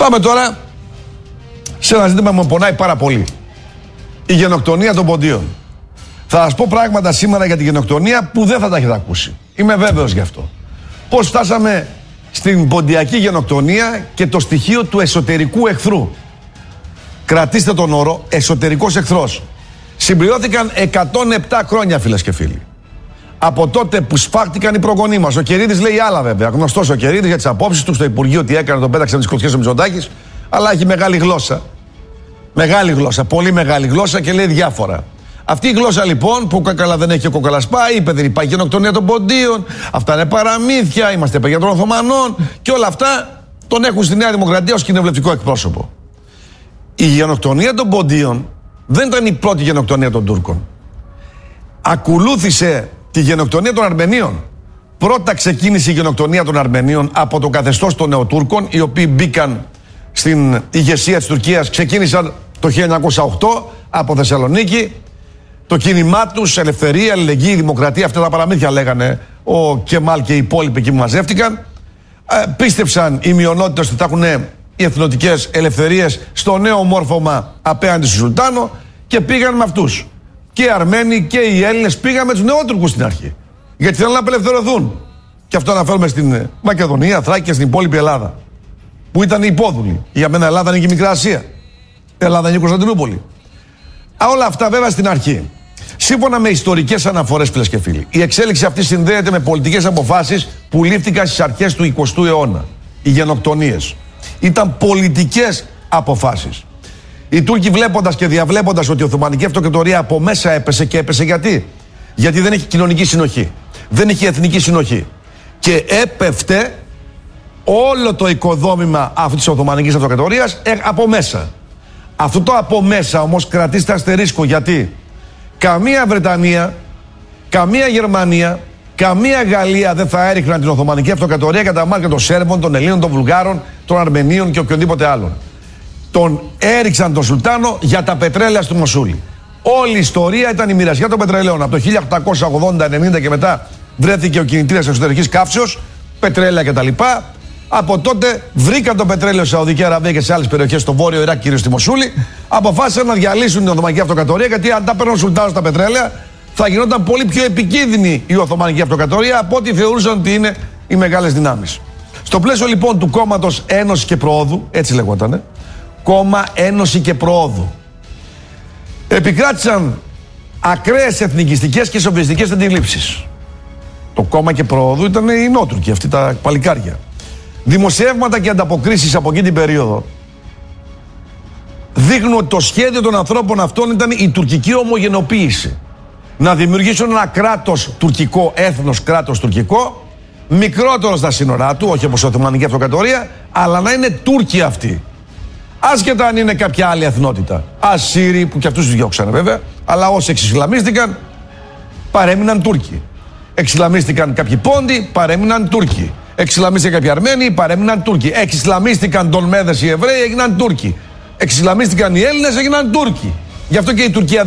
Πάμε τώρα σε ένα ζήτημα που με πονάει πάρα πολύ. Η γενοκτονία των ποντίων. Θα σας πω πράγματα σήμερα για τη γενοκτονία που δεν θα τα έχετε ακούσει. Είμαι βέβαιος γι' αυτό. Πώς φτάσαμε στην ποντιακή γενοκτονία και το στοιχείο του εσωτερικού εχθρού. Κρατήστε τον όρο εσωτερικός εχθρός. Συμπληρώθηκαν 107 χρόνια, φίλες και φίλοι. Από τότε που σφάχτηκαν οι προγονείς μας. Ο Κερίδης λέει άλλα, βέβαια. Γνωστός ο Κερίδης για τις απόψεις του στο Υπουργείο, τι έκανε, τον πέταξε με τις κλωτσιές ο Μητσοτάκης. Αλλά έχει μεγάλη γλώσσα. Μεγάλη γλώσσα, πολύ μεγάλη γλώσσα και λέει διάφορα. Αυτή η γλώσσα λοιπόν που καλά δεν έχει και κοκαλασπά, είπε δεν υπάρχει γενοκτονία των ποντίων, αυτά είναι παραμύθια, είμαστε παιδιά των Οθωμανών και όλα αυτά τον έχουν στη Νέα Δημοκρατία ως κοινοβουλευτικό εκπρόσωπο. Η γενοκτονία των ποντίων δεν ήταν η πρώτη γενοκτονία των Τούρκων. Ακολούθησε τη γενοκτονία των Αρμενίων. Πρώτα ξεκίνησε η γενοκτονία των Αρμενίων από το καθεστώς των Νεοτούρκων, οι οποίοι μπήκαν στην ηγεσία της Τουρκίας, ξεκίνησαν το 1908 από Θεσσαλονίκη. Το κίνημά τους, ελευθερία, αλληλεγγύη, δημοκρατία, αυτά τα παραμύθια λέγανε ο Κεμάλ και οι υπόλοιποι εκεί που μαζεύτηκαν. Πίστεψαν οι μειονότητες ότι θα έχουν οι εθνοτικές ελευθερίες στο νέο μόρφωμα απέναντι στο Σουλτάνο και πήγαν με αυτούς. Και οι Αρμένοι και οι Έλληνες πήγαν με τους Νεότουρκους στην αρχή. Γιατί θέλουν να απελευθερωθούν. Και αυτό αναφέρουμε στην Μακεδονία, Θράκη και στην υπόλοιπη Ελλάδα. Που ήταν οι υπόδουλοι. Για μένα Ελλάδα είναι και η Μικρά Ασία. Ελλάδα είναι η Κωνσταντινούπολη. Όλα αυτά βέβαια στην αρχή. Σύμφωνα με ιστορικές αναφορές, φίλες και φίλοι, η εξέλιξη αυτή συνδέεται με πολιτικές αποφάσεις που λήφθηκαν στις αρχές του 20ου αιώνα. Οι γενοκτονίες. Ήταν πολιτικές αποφάσεις. Οι Τούρκοι βλέποντας και διαβλέποντας ότι η Οθωμανική Αυτοκρατορία από μέσα έπεσε και έπεσε γιατί? Γιατί δεν έχει κοινωνική συνοχή. Δεν έχει εθνική συνοχή. Και έπεφτε όλο το οικοδόμημα αυτής της Οθωμανικής Αυτοκρατορίας από μέσα. Αυτό το από μέσα όμως κρατήστε αστερίσκο γιατί καμία Βρετανία, καμία Γερμανία, καμία Γαλλία δεν θα έριχναν την Οθωμανική Αυτοκρατορία κατά μάρκα των Σέρβων, των Ελλήνων, των Βουλγάρων, των Αρμενίων και οποιονδήποτε άλλον. Τον έριξαν τον Σουλτάνο για τα πετρέλαια στο Μοσούλι. Όλη η ιστορία ήταν η μοιρασιά των πετρελαίων. Από το 1880-90 και μετά βρέθηκε ο κινητήρας εσωτερικής καύσεως, πετρέλαια κτλ. Από τότε βρήκαν το πετρέλαιο στη Σαουδική Αραβία και σε άλλες περιοχές στο βόρειο Ιράκ, κυρίως στη Μοσούλη. Αποφάσισαν να διαλύσουν την Οθωμανική Αυτοκρατορία γιατί αν τα παίρνουν ο Σουλτάνος τα πετρέλαια θα γινόταν πολύ πιο επικίνδυνη η Οθωμανική Αυτοκρατορία από ό,τι θεωρούσαν ότι είναι οι μεγάλες δυνάμεις. Στο πλαίσιο λοιπόν του κόμματος Ένωση και Προόδου, έτσι λεγότανε, κόμμα Ένωση και Προόδου, επικράτησαν ακραίες εθνικιστικές και σοβιετικές αντιλήψεις. Το κόμμα και Προόδου ήταν οι Νότουρκοι, αυτοί τα παλικάρια. Δημοσιεύματα και ανταποκρίσεις από εκεί την περίοδο δείχνουν ότι το σχέδιο των ανθρώπων αυτών ήταν η τουρκική ομογενοποίηση. Να δημιουργήσουν ένα κράτος τουρκικό, έθνος κράτος τουρκικό, μικρότερο στα σύνορά του, όχι όπως η Οθωμανική Αυτοκρατορία, αλλά να είναι Τούρκοι αυτοί. Άσχετα αν είναι κάποια άλλη εθνότητα. Ασσύριοι, που και αυτούς τους διώξανε βέβαια, αλλά όσοι εξισλαμίστηκαν παρέμειναν Τούρκοι. Εξισλαμίστηκαν κάποιοι Πόντοι, παρέμειναν Τούρκοι. Εξισλαμίστηκαν κάποιοι Αρμένοι, παρέμειναν Τούρκοι. Εξισλαμίστηκαν Τολμέδες οι Εβραίοι, έγιναν Τούρκοι. Εξισλαμίστηκαν οι Έλληνες, έγιναν Τούρκοι. Γι' αυτό και η Τουρκία δεν έχει συμπαγή εθνοτική μάζα, αλλά είναι μια πλειάδα εθνοτήτων και μειονοτήτων, η οποία